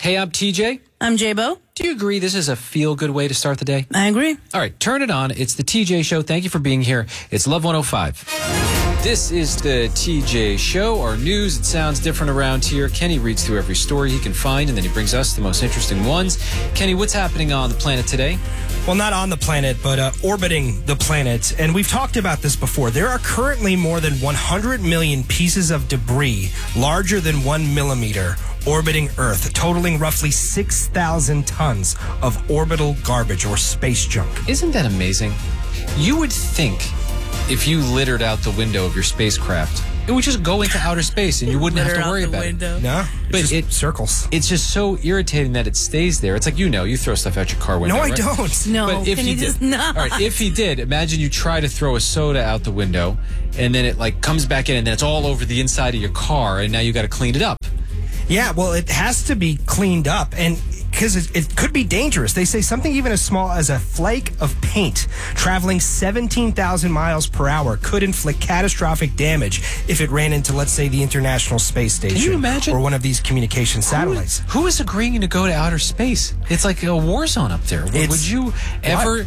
Hey, I'm TJ. I'm J-Bo. Do you agree this is a feel-good way to start the day? I agree. All right, turn it on. It's the TJ Show. Thank you for being here. It's Love 105. This is the TJ Show. Our news, it sounds different around here. Kenny reads through every story he can find, and then he brings us the most interesting ones. Kenny, what's happening on the planet today? Well, not on the planet, but orbiting the planet. And we've talked about this before. There are currently more than 100 million pieces of debris larger than 1 millimeter orbiting Earth, totaling roughly 6,000 tons of orbital garbage or space junk. Isn't that amazing? You would think if you littered out the window of your spacecraft, it would just go into outer space and you wouldn't have to worry about it. No, but it circles. It's just so irritating that it stays there. It's like, you throw stuff out your car window. No, I right? don't. No, but if he did, all right, if he did, imagine you try to throw a soda out the window and then it comes back in and then it's all over the inside of your car and now you got to clean it up. Yeah, well, it has to be cleaned up, and because it could be dangerous. They say something even as small as a flake of paint traveling 17,000 miles per hour could inflict catastrophic damage if it ran into, let's say, the International Space Station. Can you imagine? Or one of these communication satellites. Who is agreeing to go to outer space? It's like a war zone up there. Would you ever...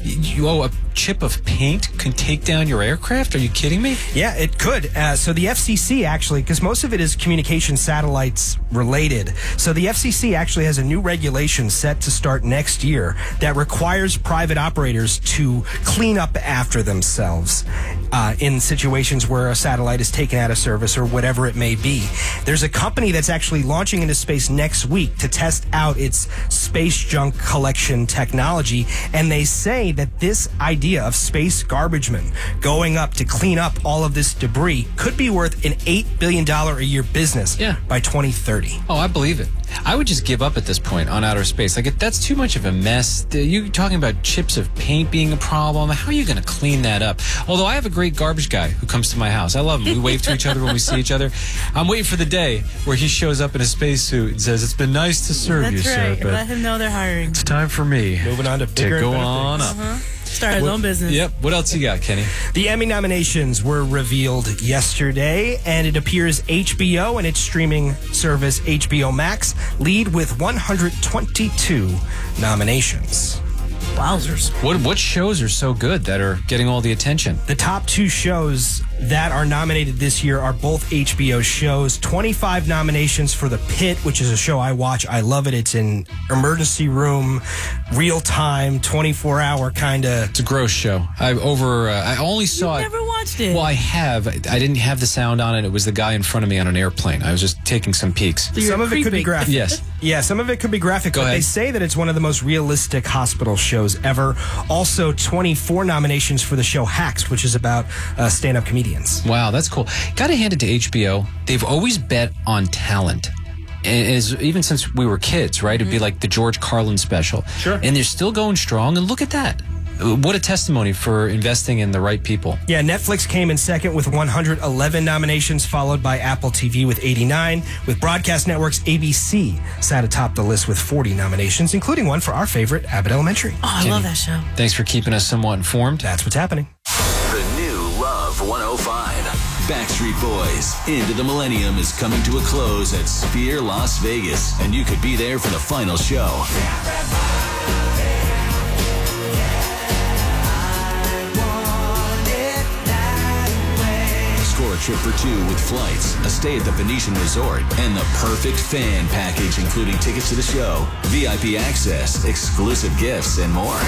a chip of paint can take down your aircraft? Are you kidding me? Yeah, it could. So the FCC actually, because most of it is communication satellites related, so the FCC actually has a new regulation set to start next year that requires private operators to clean up after themselves in situations where a satellite is taken out of service or whatever it may be. There's a company that's actually launching into space next week to test out its space junk collection technology, and they say that this idea of space garbage men going up to clean up all of this debris could be worth an $8 billion a year business by 2030. Oh, I believe it. I would just give up at this point on outer space. That's too much of a mess. You talking about chips of paint being a problem. How are you going to clean that up? Although I have a great garbage guy who comes to my house. I love him. We wave to each other when we see each other. I'm waiting for the day where he shows up in a spacesuit and says, "It's been nice to serve you, sir. That's right. Let him know they're hiring. It's time for me Moving on to bigger go and better on things. up." Start his own business. Yep. What else you got, Kenny? The Emmy nominations were revealed yesterday, and it appears HBO and its streaming service HBO Max lead with 122 nominations. Wowzers. What shows are so good that are getting all the attention? The top two shows that are nominated this year are both HBO shows. 25 nominations for The Pit, which is a show I watch. I love it. It's an emergency room, real time, 24-hour kind of. It's a gross show. I only saw You've never watched it. Well, I have. I didn't have the sound on it. It was the guy in front of me on an airplane. I was just taking some peeks. So some of it could be graphic. Yes. Yeah, some of it could be graphic, but they say that it's one of the most realistic hospital shows ever. Also, 24 nominations for the show Hacks, which is about stand-up comedians. Wow, that's cool. Got to hand it to HBO. They've always bet on talent. Even since we were kids, right? It'd be like the George Carlin special. Sure. And they're still going strong, and look at that. What a testimony for investing in the right people. Yeah, Netflix came in second with 111 nominations, followed by Apple TV with 89. With broadcast networks, ABC sat atop the list with 40 nominations, including one for our favorite, Abbott Elementary. Oh, I love that show. Thanks for keeping us somewhat informed. That's what's happening. The new Love 105. Backstreet Boys, Into the Millennium is coming to a close at Sphere Las Vegas, and you could be there for the final show. Score a trip for two with flights, a stay at the Venetian Resort, and the perfect fan package, including tickets to the show, VIP access, exclusive gifts, and more.